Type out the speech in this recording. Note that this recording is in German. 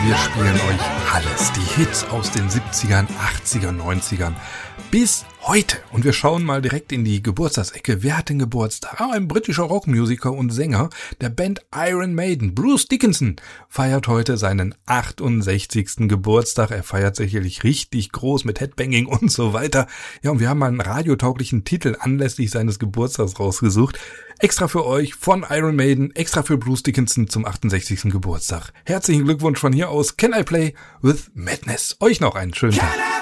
wir spielen euch alles. Die Hits aus den 70ern, 80ern, 90ern bis heute. Und wir schauen mal direkt in die Geburtstagsecke. Wer hat den Geburtstag? Ein britischer Rockmusiker und Sänger der Band Iron Maiden. Bruce Dickinson feiert heute seinen 68. Geburtstag. Er feiert sicherlich richtig groß mit Headbanging und so weiter. Ja, und wir haben mal einen radiotauglichen Titel anlässlich seines Geburtstags rausgesucht. Extra für euch von Iron Maiden, extra für Bruce Dickinson zum 68. Geburtstag. Herzlichen Glückwunsch von hier aus. Can I Play with Madness? Euch noch einen schönen Tag.